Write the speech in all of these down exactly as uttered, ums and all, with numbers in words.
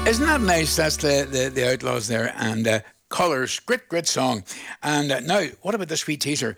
Isn't that nice? That's the, the, the Outlaws there. And uh, Colours, great, great song. And uh, now, what about the sweet teaser?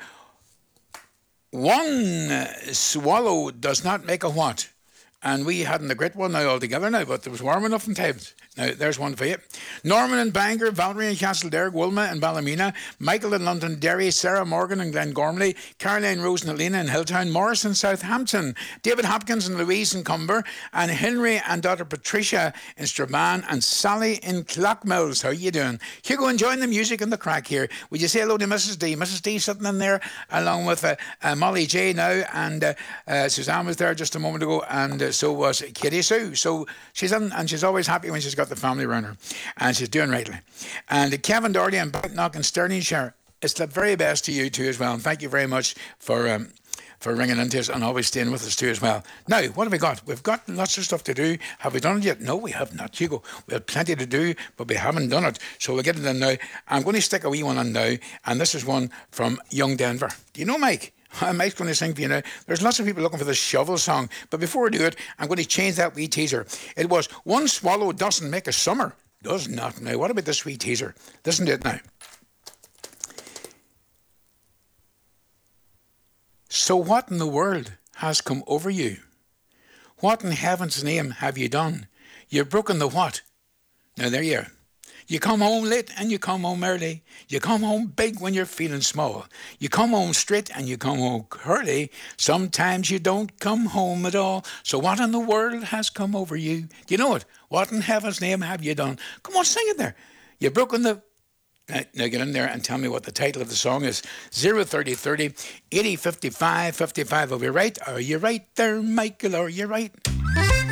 One uh, swallow does not make a what? And we hadn't a great one now altogether now, but it was warm enough in times. Now, there's one for you. Norman in Bangor, Valerie in Castlederg, Wilma in Ballymena, Michael in London Derry, Sarah Morgan in Glengormley, Caroline Rose and Alina in Hilltown, Morris in Southampton, David Hopkins and Louise in Cumber, and Henry and daughter Patricia in Strabane, and Sally in Clockmills. How you doing? Hugo, enjoying the music and the crack here. Would you say hello to Missus D? Missus D sitting in there along with uh, uh, Molly J now, and uh, uh, Suzanne was there just a moment ago, and uh, so was Katie Sue. So she's in, and she's always happy when she's got the family around her, and she's doing rightly. And Kevin Doherty and Knock in Stirlingshire, it's the very best to you too as well, and thank you very much for um, for ringing into us and always staying with us too as well. Now, what have we got? We've got lots of stuff to do. Have we done it yet? No, we have not, Hugo. We have plenty to do, but we haven't done it, so we'll get it in now. I'm going to stick a wee one on now, and this is one from Young Denver. Do you know Mike? Mike's going to sing for you now. There's lots of people looking for this shovel song, but before I do it, I'm going to change that wee teaser. It was one swallow doesn't make a summer. Does not. Now, what about this wee teaser? Listen to it now. So what in the world has come over you? What in heaven's name have you done? You've broken the what? Now, there you are. You come home late and you come home early. You come home big when you're feeling small. You come home straight and you come home curly. Sometimes you don't come home at all. So what in the world has come over you? Do you know it? What in heaven's name have you done? Come on, sing it there. You've broken the... Now, now get in there and tell me what the title of the song is. zero thirty thirty eighty fifty-five fifty-five. Are we right? Are you right there, Michael? Are you right?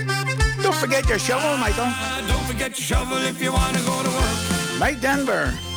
Don't forget your shovel, Michael. Don't forget your shovel if you want to go to work. Mike Denver.